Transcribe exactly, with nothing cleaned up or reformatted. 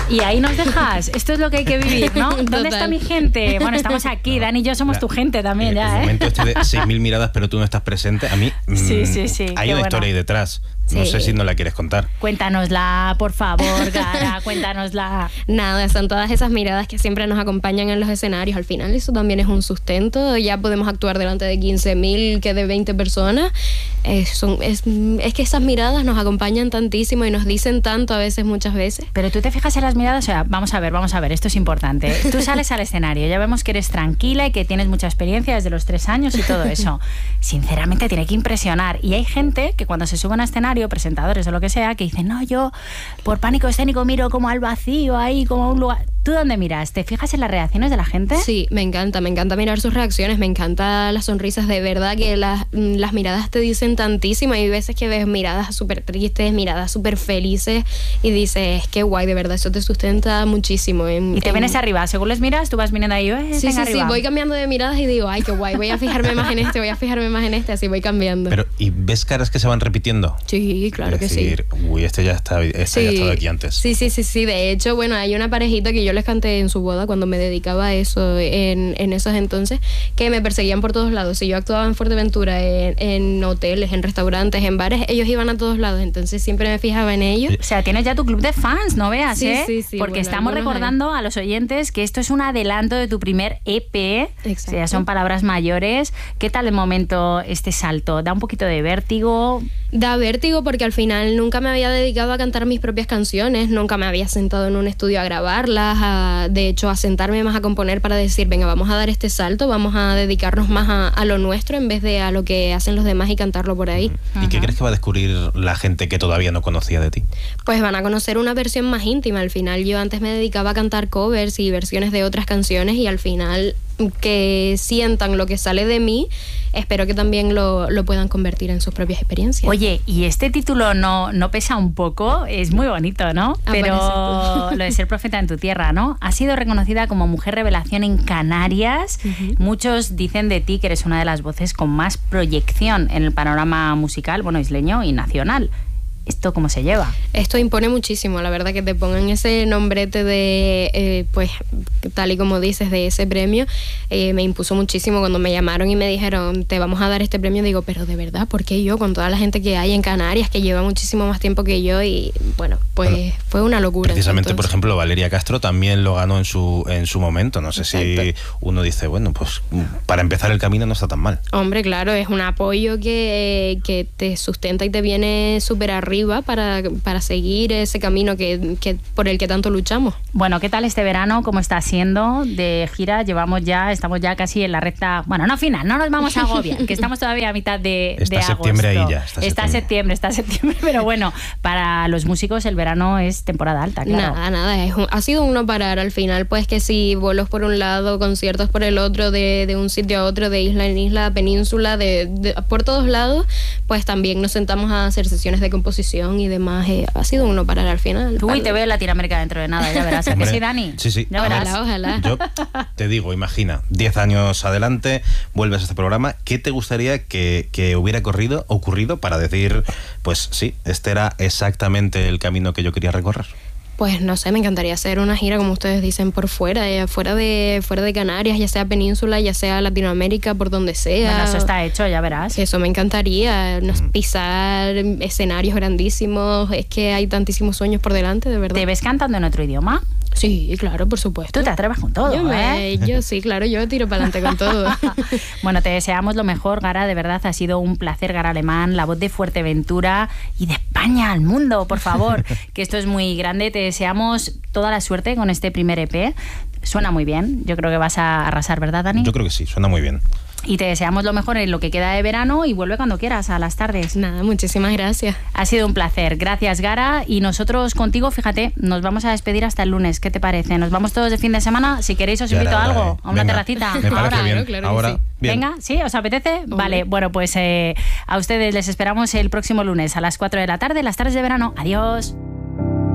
Y ahí nos dejas. Esto es lo que hay que vivir, ¿no? ¿Dónde Total. está mi gente? Bueno, estamos aquí. Dani y yo somos tu gente también, el, ya, el ¿eh? momento este de seis mil miradas, pero tú no estás presente. A mí Sí, mm, sí, sí, hay qué una bueno. historia ahí detrás. No Sí. sé si no la quieres contar. Cuéntanosla, por favor, Gara, cuéntanosla. Nada, son todas esas miradas que siempre nos acompañan en los escenarios. Al final eso también es un sustento. Ya podemos actuar delante de quince mil que de veinte personas. Eh, son, es, es que esas miradas nos acompañan tantísimo y nos dicen tanto a veces, muchas veces. Pero tú te fijas en las miradas, o sea, vamos a ver, vamos a ver, esto es importante. Tú sales al escenario, ya vemos que eres tranquila y que tienes mucha experiencia desde los tres años y todo eso. Sinceramente tiene que impresionar. Y hay gente que cuando se sube a un escenario, presentadores o lo que sea, que dicen, no, yo por pánico escénico miro como al vacío, ahí como a un lugar... ¿Tú dónde miras? ¿Te fijas en las reacciones de la gente? Sí, me encanta, me encanta mirar sus reacciones, me encanta las sonrisas, de verdad que las, las miradas te dicen tantísimo. Hay veces que ves miradas súper tristes, miradas súper felices y dices, qué guay, de verdad, eso te sustenta muchísimo. En, Y te en... vienes arriba, según les miras, tú vas viniendo ahí, eh, Sí, sí, venga sí, arriba. voy cambiando de miradas y digo, ay, qué guay, voy a fijarme más en este, voy a fijarme más en este, así voy cambiando. Pero, ¿y ves caras que se van repitiendo? Sí, claro Es que decir, sí. uy, este ya está, este Sí. ya ha estado aquí antes. Sí, sí, sí, sí. De hecho, bueno, hay una parejita que yo les canté en su boda cuando me dedicaba a eso en, en esos entonces, que me perseguían por todos lados. Si yo actuaba en Fuerteventura, en, en hoteles, en restaurantes, en bares, ellos iban a todos lados. Entonces siempre me fijaba en ellos. O sea, tienes ya tu club de fans, no veas, Sí, ¿eh? sí, sí, Porque bueno, estamos algunos recordando a los oyentes que esto es un adelanto de tu primer E P. Exacto. O sea, son palabras mayores. ¿Qué tal de momento este salto? ¿Da un poquito de vértigo? Da vértigo porque al final nunca me había dedicado a cantar mis propias canciones, nunca me había sentado en un estudio a grabarlas, a, de hecho a sentarme más a componer para decir, venga, vamos a dar este salto, vamos a dedicarnos más a, a lo nuestro en vez de a lo que hacen los demás y cantarlo por ahí. ¿Y qué crees que va a descubrir la gente que todavía no conocía de ti? Pues van a conocer una versión más íntima. Al final yo antes me dedicaba a cantar covers y versiones de otras canciones y al final que sientan lo que sale de mí, espero que también lo, lo puedan convertir en sus propias experiencias. Oye, y este título no, no pesa un poco, es muy bonito, ¿no? Ah, Pero parece tú. lo de ser profeta en tu tierra, ¿no? Has sido reconocida como mujer revelación en Canarias. Ujú. Muchos dicen de ti que eres una de las voces con más proyección en el panorama musical, bueno, isleño y nacional. ¿Esto cómo se lleva? Esto impone muchísimo, la verdad, que te pongan ese nombrete de, eh, pues, tal y como dices, de ese premio. Eh, me impuso muchísimo cuando me llamaron y me dijeron, te vamos a dar este premio. Digo, pero de verdad, ¿por qué yo? Con toda la gente que hay en Canarias, que lleva muchísimo más tiempo que yo y, bueno, pues Bueno, fue una locura. Precisamente, por Entonces, ejemplo, Valeria Castro también lo ganó en su, en su momento. No sé Exacto. si uno dice, bueno, pues para empezar el camino no está tan mal. hombre, claro, es un apoyo que, que te sustenta y te viene súper arriba para, para seguir ese camino que, que por el que tanto luchamos. Bueno, ¿qué tal este verano? ¿Cómo está siendo de gira? Llevamos ya, estamos ya casi en la recta, bueno, no final, no nos vamos a agobiar, que estamos todavía a mitad de, Está de agosto. septiembre ahí ya, está Está septiembre, septiembre. está septiembre, pero bueno, para los músicos el verano es temporada alta, claro. Nada, nada, es un- ha sido un no parar al final, pues que si vuelos por un lado, conciertos por el otro, de, de un sitio a otro, de isla en isla, península, de, de- por todos lados, pues también nos sentamos a hacer sesiones de composición y demás. Eh, ha sido un no parar al final. Uy, te veo en Latinoamérica dentro de nada, ya verás. ¿A que Hombre, sí, Dani? Sí, sí. Ya verás. Ojalá, ojalá. Yo te digo, imagina, diez años adelante, vuelves a este programa, ¿qué te gustaría que, que hubiera corrido, ocurrido para decir, pues sí, este era exactamente el camino que yo quería recorrer? Pues no sé, me encantaría hacer una gira, como ustedes dicen, por fuera, eh, fuera de fuera de Canarias, ya sea península, ya sea Latinoamérica, por donde sea. Bueno, eso está hecho, ya verás. Eso me encantaría, nos, pisar escenarios grandísimos, es que hay tantísimos sueños por delante, de verdad. ¿Te ves cantando en otro idioma? Sí, claro, por supuesto. Tú te atreves con todo, yo, me- ¿eh? yo sí, claro, yo tiro para adelante con todo. Bueno, te deseamos lo mejor, Gara, de verdad ha sido un placer, Gara Alemán, la voz de Fuerteventura y de España al mundo, por favor, que esto es muy grande, te deseamos toda la suerte con este primer E P, suena muy bien, yo creo que vas a arrasar, ¿verdad, Dani? Yo creo que sí, suena muy bien. Y te deseamos lo mejor en lo que queda de verano y vuelve cuando quieras a las tardes. Nada, muchísimas gracias. Ha sido un placer, gracias, Gara, y nosotros contigo, fíjate, nos vamos a despedir hasta el lunes, ¿qué te parece? ¿Nos vamos todos de fin de semana? Si queréis os Ya invito era a hora, algo, eh. a una Venga, terracita. Me parece Ahora. bien. Claro, claro que Ahora, sí. bien. Venga, ¿sí? ¿Os apetece? Vale, bueno, pues eh, a ustedes les esperamos el próximo lunes a las cuatro de la tarde, las tardes de verano. Adiós.